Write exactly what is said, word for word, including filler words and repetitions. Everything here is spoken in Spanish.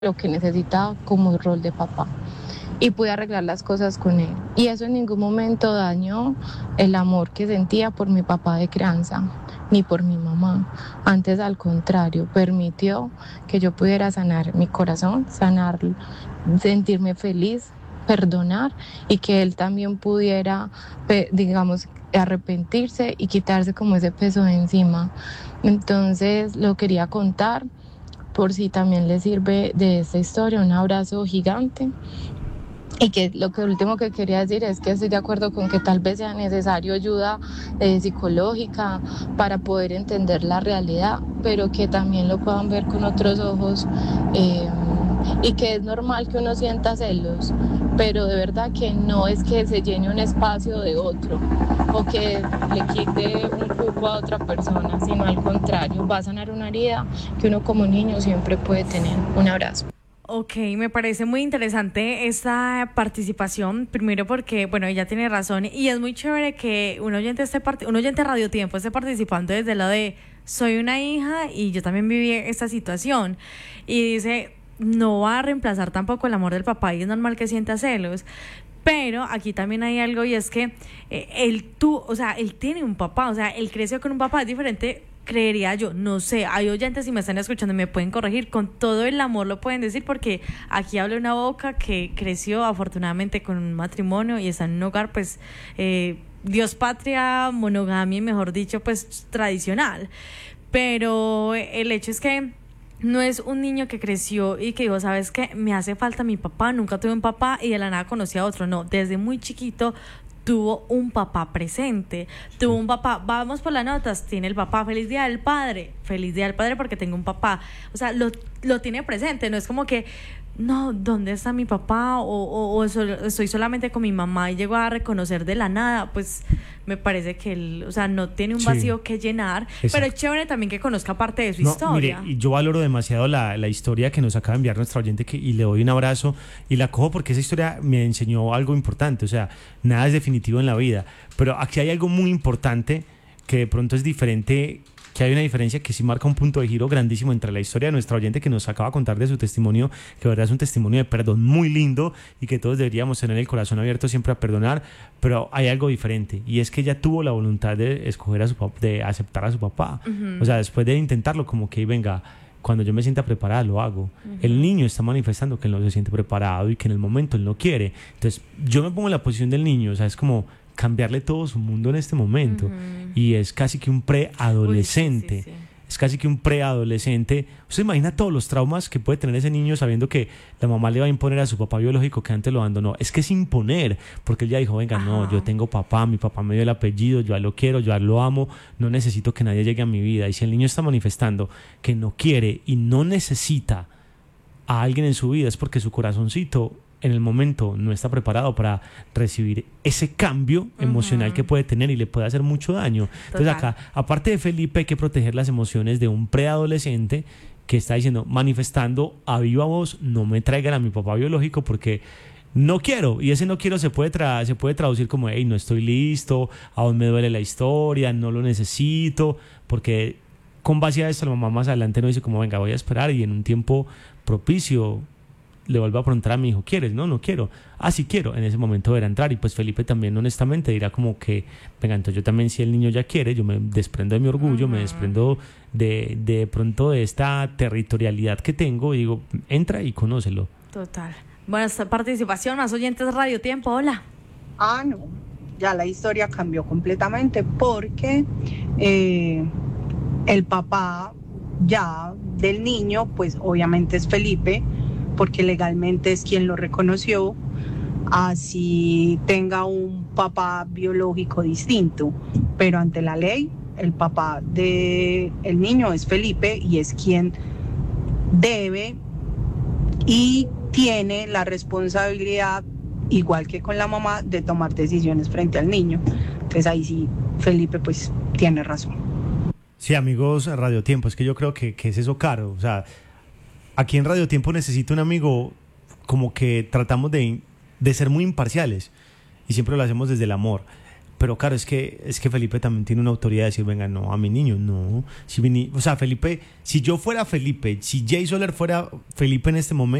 lo que necesitaba como rol de papá y pude arreglar las cosas con él. Y eso en ningún momento dañó el amor que sentía por mi papá de crianza, ni por mi mamá. Antes, al contrario, permitió que yo pudiera sanar mi corazón, sanar, sentirme feliz, perdonar y que él también pudiera, digamos, arrepentirse y quitarse como ese peso de encima. Entonces, lo quería contar por si también les sirve de esta historia. Un abrazo gigante. Y que lo que último que quería decir es que estoy de acuerdo con que tal vez sea necesario ayuda eh, psicológica para poder entender la realidad, pero que también lo puedan ver con otros ojos, eh, y que es normal que uno sienta celos, pero de verdad que no es que se llene un espacio de otro o que le quite un cupo a otra persona, sino al contrario, va a sanar una herida que uno como niño siempre puede tener. Un abrazo. Ok, me parece muy interesante esta participación, primero porque, bueno, ella tiene razón y es muy chévere que un oyente esté part- un oyente Radio Tiempo esté participando desde lo de soy una hija y yo también viví esta situación y dice, no va a reemplazar tampoco el amor del papá y es normal que sienta celos. Pero aquí también hay algo y es que eh, él tú, o sea, él tiene un papá, o sea, él creció con un papá, es diferente, creería yo, no sé, hay oyentes si me están escuchando me pueden corregir, con todo el amor lo pueden decir porque aquí habla una boca que creció afortunadamente con un matrimonio y está en un hogar pues eh, Dios, patria, monogamia y mejor dicho pues tradicional, pero el hecho es que no es un niño que creció y que dijo, ¿sabes qué? Me hace falta mi papá, nunca tuve un papá y de la nada conocí a otro. No, desde muy chiquito tuvo un papá presente, tuvo un papá, vamos por las notas, tiene el papá, feliz día del padre, feliz día del padre porque tengo un papá. O sea, lo, lo tiene presente, no es como que, no, ¿dónde está mi papá? O, o, o so, estoy solamente con mi mamá y llego a reconocer de la nada, pues me parece que él, o sea, no tiene un vacío sí, que llenar, exacto. Pero es chévere también que conozca parte de su no, historia. Mire, y yo valoro demasiado la, la historia que nos acaba de enviar nuestra oyente que, y le doy un abrazo y la cojo porque esa historia me enseñó algo importante, o sea, nada es definitivo en la vida, pero aquí hay algo muy importante que de pronto es diferente, que hay una diferencia que sí marca un punto de giro grandísimo entre la historia de nuestra oyente que nos acaba de contar de su testimonio, que de verdad es un testimonio de perdón muy lindo y que todos deberíamos tener el corazón abierto siempre a perdonar, pero hay algo diferente y es que ella tuvo la voluntad de escoger a su papá, de aceptar a su papá, uh-huh. O sea, después de intentarlo como que venga, cuando yo me sienta preparada lo hago. Uh-huh. El niño está manifestando que él no se siente preparado y que en el momento él no quiere, entonces yo me pongo en la posición del niño, o sea, es como cambiarle todo su mundo en este momento, uh-huh. Y es casi que un preadolescente. Uy, sí, sí, sí. Es casi que un preadolescente. ¿Usted imagina todos los traumas que puede tener ese niño sabiendo que la mamá le va a imponer a su papá biológico que antes lo abandonó? Es que es imponer, porque él ya dijo, venga, ajá. No, yo tengo papá, mi papá me dio el apellido, yo a él lo quiero, yo a él lo amo, no necesito que nadie llegue a mi vida. Y si el niño está manifestando que no quiere y no necesita a alguien en su vida, es porque su corazoncito en el momento no está preparado para recibir ese cambio emocional uh-huh. que puede tener y le puede hacer mucho daño. Total. Entonces acá, aparte de Felipe, hay que proteger las emociones de un preadolescente que está diciendo, manifestando a viva voz, no me traigan a mi papá biológico porque no quiero, y ese no quiero se puede, tra- se puede traducir como, hey, no estoy listo, aún me duele la historia, no lo necesito, porque con base a esto la mamá más adelante no dice como, venga, voy a esperar y en un tiempo propicio le vuelvo a preguntar a mi hijo, ¿quieres? No, no quiero. Ah, sí quiero. En ese momento deberá entrar y pues Felipe también honestamente dirá como que, venga, entonces yo también si el niño ya quiere, yo me desprendo de mi orgullo, uh-huh. me desprendo de, de pronto de esta territorialidad que tengo y digo, entra y conócelo. Total. Buena participación, más oyentes Radio Tiempo, hola. Ah, no, ya la historia cambió completamente porque eh, el papá ya del niño, pues obviamente es Felipe, porque legalmente es quien lo reconoció, así tenga un papá biológico distinto, pero ante la ley el papá del niño es Felipe y es quien debe y tiene la responsabilidad, igual que con la mamá, de tomar decisiones frente al niño. Entonces ahí sí Felipe pues tiene razón. Sí, amigos, Radio Tiempo, es que yo creo que, que es eso caro, o sea, aquí en Radio Tiempo necesito un amigo como que tratamos de, de ser muy imparciales y siempre lo hacemos desde el amor, pero claro, es que, es que Felipe también tiene una autoridad de decir, venga, no, a mi niño, no. Si mi ni- o sea, Felipe, si yo fuera Felipe, si Jay Soler fuera Felipe en este momento,